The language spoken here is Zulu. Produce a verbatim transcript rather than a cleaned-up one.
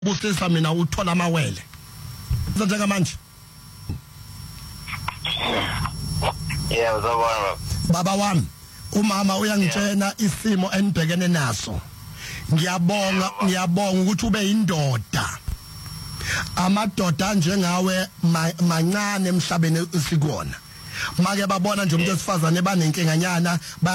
busisa mina uthola amawele njenga manje. Yeah, uzabona baba wami umama uyangitshena isimo enibhekene naso. Ngiyabonga ngiyabonga ukuthi ube indoda. Amadoda njengawe mancane emhlabeni sikona. Make babona nje umuntu esifazane banenkinga nyana